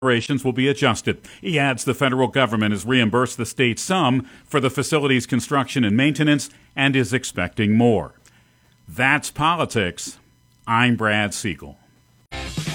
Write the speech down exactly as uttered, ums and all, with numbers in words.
operations will be adjusted. He adds the federal government has reimbursed the state some for the facility's construction and maintenance and is expecting more. That's politics. I'm Brad Siegel.